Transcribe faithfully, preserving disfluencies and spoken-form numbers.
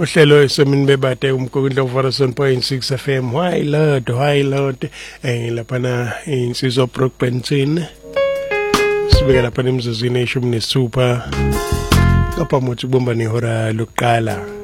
uhlelo esemini bebade umgokundlo Foreson point six F M. Why Lord, why Lord? Eh lapha na insizwa Brookbenton. Sibeka lapha nemzuzwini eshumi nesithupha. Kapha muthi bomba nehora lokuqala.